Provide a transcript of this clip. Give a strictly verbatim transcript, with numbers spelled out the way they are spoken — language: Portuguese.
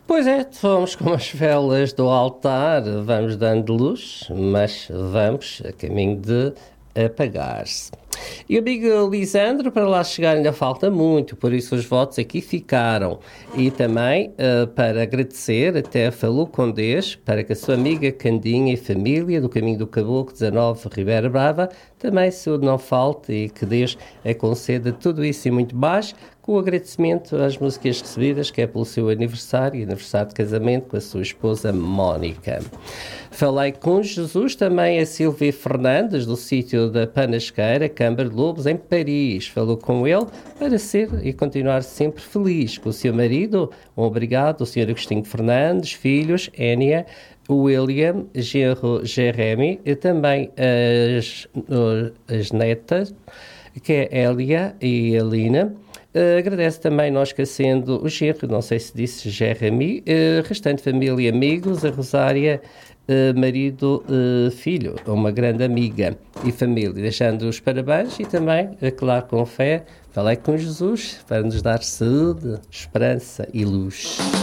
Pois é, somos como as velas do altar, vamos dando luz, mas vamos a caminho de apagar-se. E o amigo Lisandro, para lá chegar ainda falta muito, por isso os votos aqui ficaram. E também, uh, para agradecer, até falou com Deus, para que a sua amiga Candinha e família do Caminho do Caboclo dezanove Ribeira Brava, também saúde não falte e que Deus a conceda tudo isso e muito mais, com o agradecimento às músicas recebidas, que é pelo seu aniversário, aniversário de casamento com a sua esposa Mónica. Falei com Jesus, também a Silvia Fernandes, do sítio da Panasqueira, Câmara de Lobos, em Paris. Falou com ele para ser e continuar sempre feliz com o seu marido. Um obrigado, o senhor Agostinho Fernandes, filhos, Énia, William, Gerro, Jeremy, e também as, as netas, que é Elia e Alina. Uh, agradece também, não esquecendo o genro, não sei se disse Jeremy, uh, restante família e amigos, a Rosária, uh, marido, uh, filho, uma grande amiga e família, deixando os parabéns e também, uh, claro, com fé, falei com Jesus para nos dar saúde, esperança e luz.